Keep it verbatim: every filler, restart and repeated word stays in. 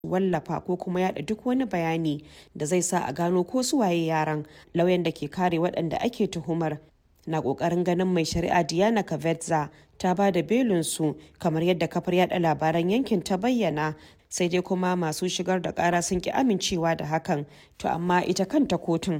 wallafa ko kuma yada duk wani bayani da zai sa a gano ko su waye yaran. Lauyan da ke kare waɗanda ake tuhumar na ƙoƙarin ganin mai shari'a Diana Kavetza ta ba da belinsu kamar yadda kafar yada labaran yankin ta bayyana, sai dai kuma masu shigar da ƙara sun ki amincewa da hakan. To amma ita kanta kotun